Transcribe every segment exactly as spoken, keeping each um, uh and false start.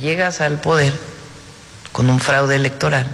llegas al poder con un fraude electoral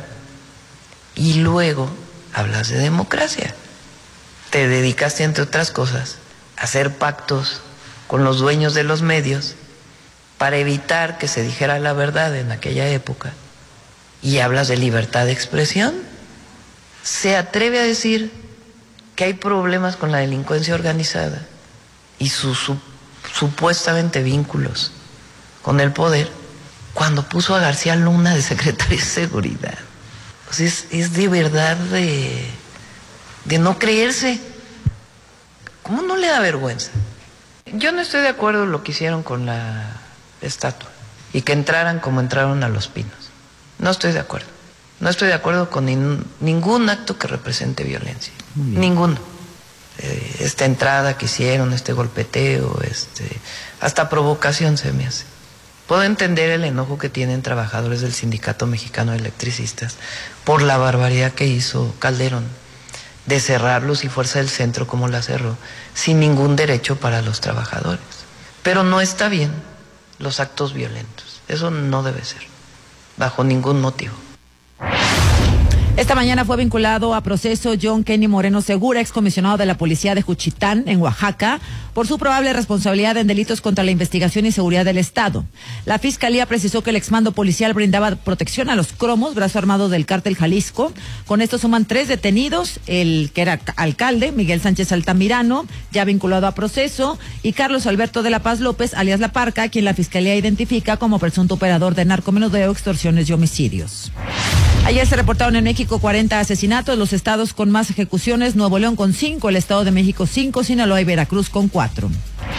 y luego hablas de democracia. Te dedicaste, entre otras cosas, a hacer pactos con los dueños de los medios para evitar que se dijera la verdad en aquella época. Y hablas de libertad de expresión. Se atreve a decir que hay problemas con la delincuencia organizada y sus su, supuestamente vínculos con el poder, cuando puso a García Luna de secretario de Seguridad. O sea, es, es de verdad de, de no creerse. ¿Cómo no le da vergüenza? Yo no estoy de acuerdo en lo que hicieron con la estatua y que entraran como entraron a Los Pinos. No estoy de acuerdo. No estoy de acuerdo con nin, ningún acto que represente violencia. Ninguno. Eh, esta entrada que hicieron, este golpeteo, este, hasta provocación se me hace. Puedo entender el enojo que tienen trabajadores del Sindicato Mexicano de Electricistas por la barbaridad que hizo Calderón de cerrar Luz y Fuerza del Centro como la cerró, sin ningún derecho para los trabajadores. Pero no está bien los actos violentos. Eso no debe ser, bajo ningún motivo. Esta mañana fue vinculado a proceso John Kenny Moreno Segura, excomisionado de la Policía de Juchitán, en Oaxaca, por su probable responsabilidad en delitos contra la investigación y seguridad del Estado. La Fiscalía precisó que el exmando policial brindaba protección a los cromos, brazo armado del Cártel Jalisco. Con esto suman tres detenidos, el que era alcalde, Miguel Sánchez Altamirano, ya vinculado a proceso, y Carlos Alberto de la Paz López, alias La Parca, quien la Fiscalía identifica como presunto operador de narcomenudeo, extorsiones y homicidios. Ayer se reportaron en México cuarenta asesinatos, los estados con más ejecuciones: Nuevo León con cinco, el Estado de México cinco, Sinaloa y Veracruz con cuatro.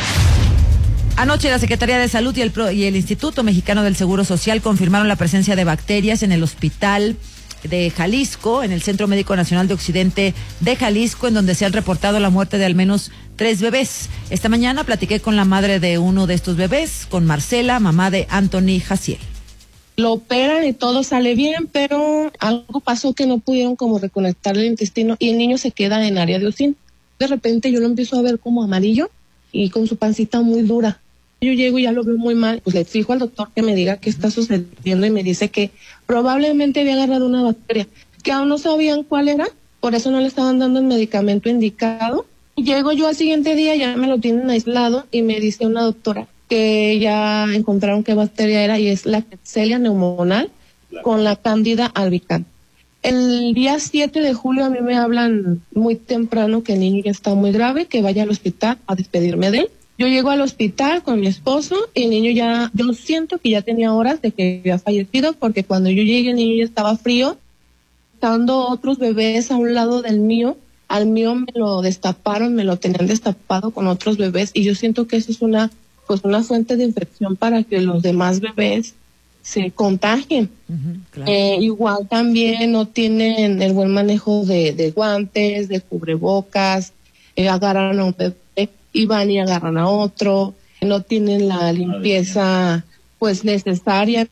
Anoche la Secretaría de Salud y el, Pro, y el Instituto Mexicano del Seguro Social confirmaron la presencia de bacterias en el hospital de Jalisco, en el Centro Médico Nacional de Occidente de Jalisco, en donde se han reportado la muerte de al menos tres bebés. Esta mañana platiqué con la madre de uno de estos bebés, con Marcela, mamá de Anthony Jaciel. Lo operan y todo sale bien, pero algo pasó que no pudieron como reconectar el intestino y el niño se queda en área de U C I N. De repente yo lo empiezo a ver como amarillo y con su pancita muy dura. Yo llego y ya lo veo muy mal, pues le exijo al doctor que me diga qué está sucediendo y me dice que probablemente había agarrado una bacteria, que aún no sabían cuál era, por eso no le estaban dando el medicamento indicado. Llego yo al siguiente día, ya me lo tienen aislado y me dice una doctora que ya encontraron qué bacteria era y es la Klebsiella pneumoniae con la Cándida albicans. El día siete de julio a mí me hablan muy temprano que el niño ya está muy grave, que vaya al hospital a despedirme de él. Yo llego al hospital con mi esposo y el niño ya, yo siento que ya tenía horas de que había fallecido, porque cuando yo llegué el niño ya estaba frío, estando otros bebés a un lado del mío. Al mío me lo destaparon, me lo tenían destapado con otros bebés y yo siento que eso es una pues una fuente de infección para que los demás bebés se contagien. Uh-huh, claro. eh, igual también no tienen el buen manejo de, de guantes, de cubrebocas, eh, agarran a un bebé y van y agarran a otro, no tienen la limpieza pues necesaria.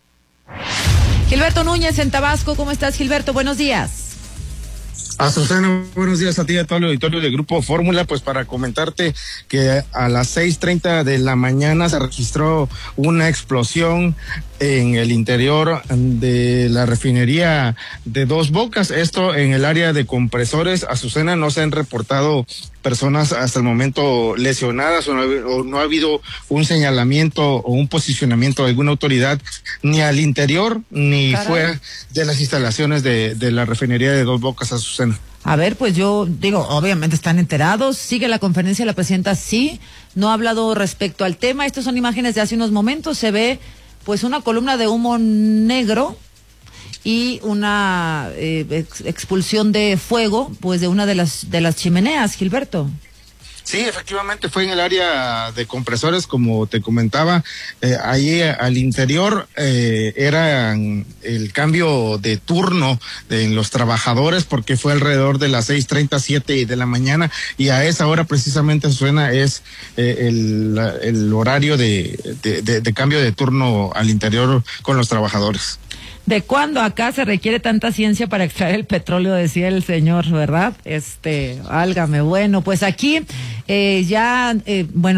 Gilberto Núñez en Tabasco, ¿cómo estás, Gilberto? Buenos días. Azucena, buenos días a ti y a todo el auditorio del Grupo Fórmula. Pues para comentarte que a las seis treinta de la mañana se registró una explosión en el interior de la refinería de Dos Bocas, esto en el área de compresores. Azucena, no se han reportado personas hasta el momento lesionadas o no, o no ha habido un señalamiento o un posicionamiento de alguna autoridad ni al interior ni Caray. fuera de las instalaciones de, de la refinería de Dos Bocas, Azucena. A ver, pues yo digo, obviamente están enterados, sigue la conferencia de la presidenta, sí, no ha hablado respecto al tema. Estas son imágenes de hace unos momentos, se ve pues una columna de humo negro y una eh, ex, expulsión de fuego pues de una de las de las chimeneas, Gilberto. Sí, efectivamente fue en el área de compresores, como te comentaba, eh, ahí al interior eh, era el cambio de turno de los trabajadores, porque fue alrededor de las seis treinta, siete de la mañana, y a esa hora precisamente suena es eh, el, el horario de, de, de, de cambio de turno al interior con los trabajadores. ¿De cuándo acá se requiere tanta ciencia para extraer el petróleo? Decía el señor, ¿verdad? Este, álgame, bueno, pues aquí eh, ya, eh, bueno.